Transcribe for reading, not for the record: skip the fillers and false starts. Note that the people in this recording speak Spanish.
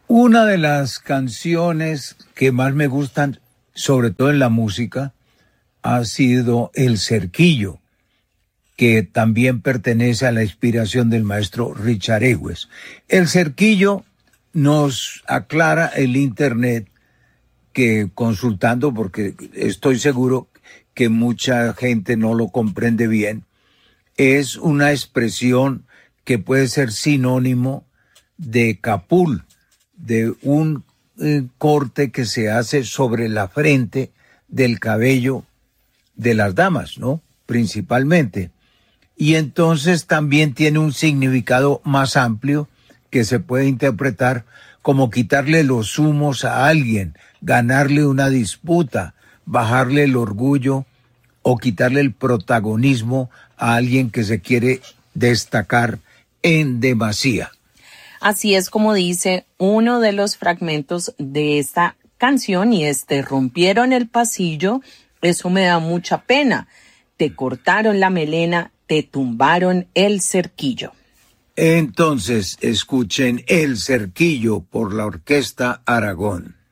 Una de las canciones que más me gustan, sobre todo en la música, ha sido El Cerquillo, que también pertenece a la inspiración del maestro Richard Ewes. El Cerquillo nos aclara el Internet que consultando, porque estoy seguro que mucha gente no lo comprende bien, es una expresión que puede ser sinónimo de capul, de un corte que se hace sobre la frente del cabello de las damas, ¿no? Principalmente. Y entonces también tiene un significado más amplio que se puede interpretar como quitarle los humos a alguien, ganarle una disputa, bajarle el orgullo o quitarle el protagonismo a alguien que se quiere destacar en demasía. Así es como dice uno de los fragmentos de esta canción y rompieron el pasillo, eso me da mucha pena. Te cortaron la melena, te tumbaron el cerquillo. Entonces escuchen El Cerquillo por la Orquesta Aragón.